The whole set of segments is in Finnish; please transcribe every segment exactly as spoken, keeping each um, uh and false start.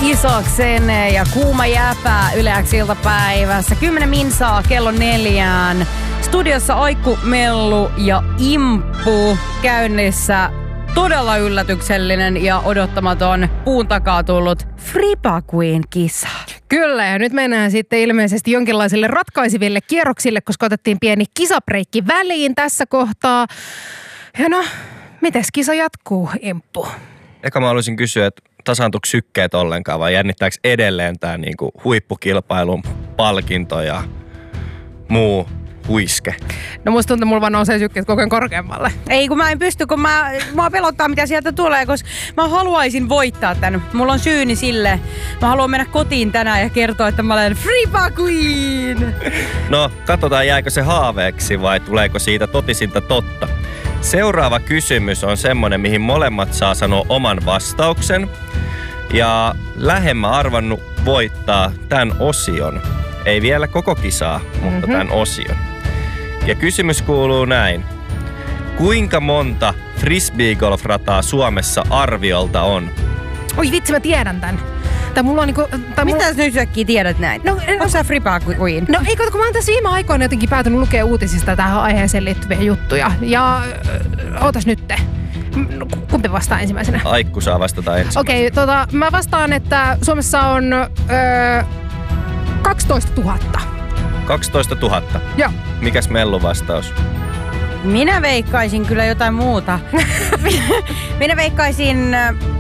Isoksen ja Kuuma jäpä Yle X iltapäivässä. Kymmenen minsaa kello neljään. Studiossa Aikku, Mellu ja Imppu käynnissä. Todella yllätyksellinen ja odottamaton puun takaa tullut Fripa Queen-kisa. Kyllä, ja nyt mennään sitten ilmeisesti jonkinlaisille ratkaisiville kierroksille, koska otettiin pieni kisabreikki väliin tässä kohtaa. Ja no, mites kisa jatkuu, Imppu? Eka mä haluaisin kysyä, että tasaantuiko sykkeet ollenkaan vai jännittääkö edelleen tää niinku huippukilpailun palkinto ja muu huiske? No musta tuntuu, että mulla vaan nousee sykkeet koko ajan korkeammalle. Ei, kun mä en pysty, kun mä, mä pelottaa, mitä sieltä tulee, koska mä haluaisin voittaa tän. Mulla on syyni sille. Mä haluan mennä kotiin tänään ja kertoa, että mä olen Fripa Queen. No, katsotaan jääkö se haaveeksi vai tuleeko siitä totisinta totta. Seuraava kysymys on semmonen, mihin molemmat saa sanoa oman vastauksen. Ja lähemmä arvannut voittaa tämän osion. Ei vielä koko kisaa, mutta mm-hmm. tämän osion. Ja kysymys kuuluu näin. Kuinka monta frisbeegolf-rataa Suomessa arviolta on? Oi vitsi, mä tiedän tän. Tai mulla on niinku... Tai Mistä mulla... sä nyt yhtäkkiä tiedät näin? No, onko sä Fripa Queen? No ei, kun mä oon tässä viime aikoina jotenkin päätynyt lukea uutisista tähän aiheeseen liittyviä juttuja. Ja äh, ootas nytte. Kumpi vastaa ensimmäisenä? Aikku saa vastata ensimmäisenä. Okei, okay, tota, mä vastaan, että Suomessa on öö, kaksitoista tuhatta. kaksitoista tuhatta? Joo. Mikäs Mellun vastaus? Minä veikkaisin kyllä jotain muuta. Minä veikkaisin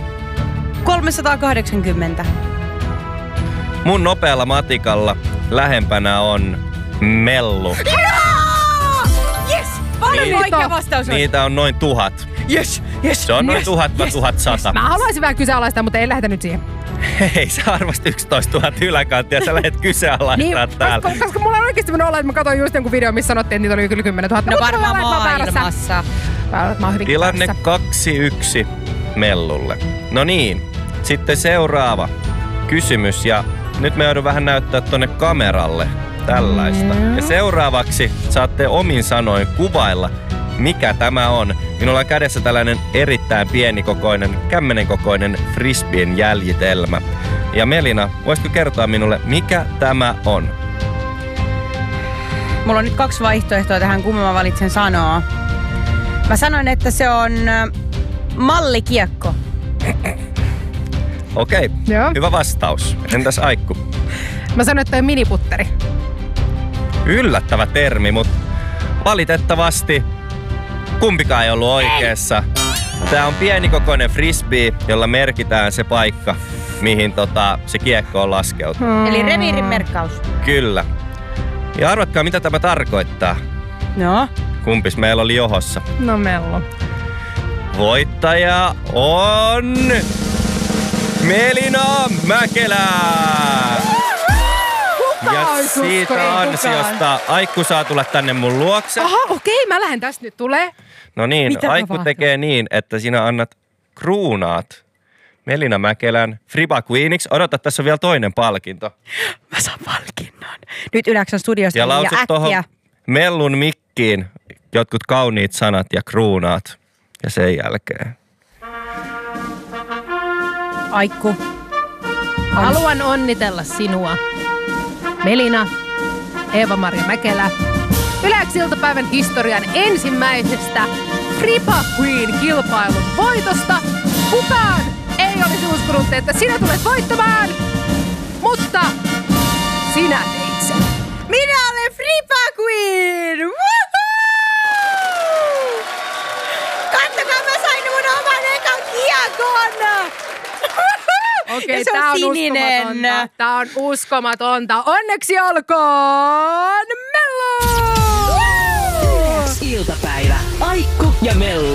kolmesataakahdeksankymmentä. Mun nopealla matikalla lähempänä on Mellu. Yes! Paljon oikea vastaus on. Niitä on noin tuhat. Yes, yes. Se on noin Yes, tuhat vai yes, tuhatsata. yes. Mä haluaisin vähän kyseenalaistaa, mutta ei lähdetä nyt siihen. Hei, sä arvasti yksitoista tuhatta yläkanttia, sä lähdet kyseenalaistaa niin, täällä. Koska, koska mulla on oikeasti mennyt olla, että mä katsoin just jonkun videon, missä sanottiin, että niitä oli kyllä kymmenen tuhatta. No varmaan maailmassa. Mä oon hyvin Tilanne väärässä. kaksi yksi Mellulle. No niin, sitten seuraava kysymys. Ja nyt me joudun vähän näyttää tonne kameralle tällaista. Mm. Ja seuraavaksi saatte omin sanoin kuvailla, mikä tämä on. Minulla on kädessä tällainen erittäin pienikokoinen, kämmenen kokoinen frisbeen jäljitelmä. Ja Melina, voisitko kertoa minulle, mikä tämä on? Mulla on nyt kaksi vaihtoehtoa tähän, kumman mä valitsen sanoa. Mä sanoin, että se on äh, mallikiekko. Okei, Joo. hyvä vastaus. Entäs Aikku? Mä sanoin, että toi miniputteri. Yllättävä termi, mutta valitettavasti kumpikaan ei ollut oikeassa. Tää on pienikokoinen frisbee, jolla merkitään se paikka, mihin tota, se kiekko on laskeutunut. Hmm. Eli reviirin merkkaus. Kyllä. Ja arvatkaa, mitä tämä tarkoittaa. No. Kumpis meillä oli johossa? No Mellu. Voittaja on Melina Mäkelä! Ja siitä ansiosta Aikku saa tulla tänne mun luokse. Aha, okei, mä lähden tästä nyt tulee. No niin, Mitä Aikku tapahtuu? tekee niin, että sinä annat kruunaat Melina Mäkelän Fripa Queeniksi. Odota, tässä on vielä toinen palkinto. Mä saan palkinnon. Nyt Yläksän studiosta Ja ja lausut äkkiä. tohon Mellun mikkiin jotkut kauniit sanat ja kruunaat. Ja sen jälkeen. Aikku. Haluan onnitella sinua, Melina Eeva-Maria Mäkelä, Yle X iltapäivän historian ensimmäisestä Fripa Queen-kilpailun voitosta. Kukaan ei olisi uskonut, että sinä tulet voittamaan, mutta sinä teit sen. Minä olen Fripa Queen! Woohoo! Katsokaa, mä sain mun oman ekan kiekon! Okei, Ja se on tää on sininen. uskomatonta. Tää on uskomatonta. Onneksi olkoon Mellu! Iltapäivä. Aikku ja Mellu.